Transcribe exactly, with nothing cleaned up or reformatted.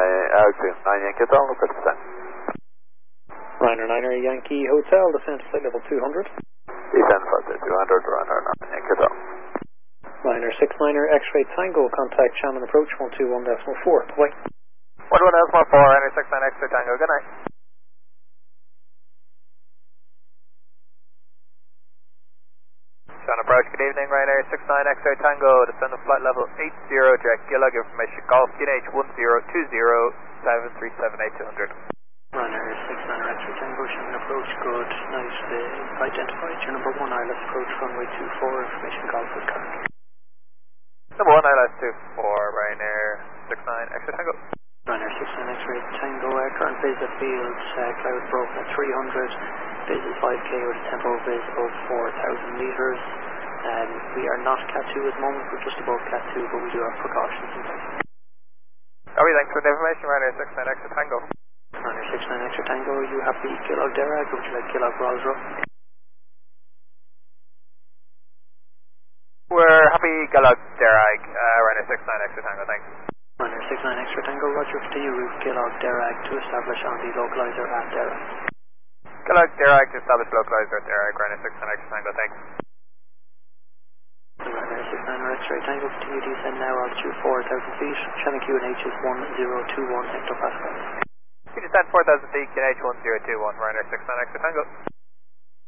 altitude nine Yankee Hotel, look at the descent. Ryanair niner Yankee Hotel, descent to flight level two hundred. Descend flight level two hundred, Ryanair nine Yankee Hotel. Ryanair six niner X-ray Tango, contact Shannon approach one two one decimal four. Bye. one two one decimal four, Ryanair six nine X-ray Tango, good night. Shannon approach, good evening, Ryanair six nine X-ray Tango, descend to flight level eight zero, direct Gillag, information Golf, G H one zero two zero seven three seven eight two hundred. Ryanair six niner X-ray Tango, Shannon approach, good night, uh, identified your number one I L S approach, runway two four, information Golf with car. Number one I L S two four, Ryanair six nine X-ray Tango. Ryanair six nine X-ray Tango, uh, current phase of field, uh, cloud broken at three hundred. Phase is five K with a tempo phase of four thousand metres. Um, we are not Cat two at the moment, we're just above Cat two, but we do have precautions in place. Are we thanks for the information, Ryanair six nine X-ray Tango? Ryanair six nine X-ray Tango, are you happy Gillag Derag or would you like Gillag Rosro? We're happy Gillag Derag, uh, Ryanair six nine X-ray Tango, thanks. Ryanair six nine X-ray Tango, roger, continue route Gillag Derag to establish on the localizer at Derag. Gillag Derag to establish localizer at Derag, Ryanair six nine X-ray Tango, thanks. Ryanair six nine X-ray Tango, continue descend now altitude four thousand feet, Shannon Q N H is one zero two one hectopascals. We descend four thousand feet, Q N H one zero two one, Ryanair six nine X-ray Tango.